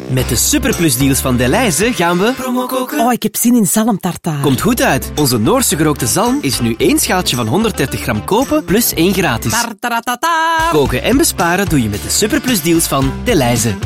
Met de superplusdeals van Delhaize gaan we promo koken. Oh, ik heb zin in zalmtartaar. Komt goed uit. Onze Noorse gerookte zalm is nu 1 schaaltje van 130 gram kopen plus 1 gratis. Tartaratata. Koken en besparen doe je met de superplusdeals van Delhaize.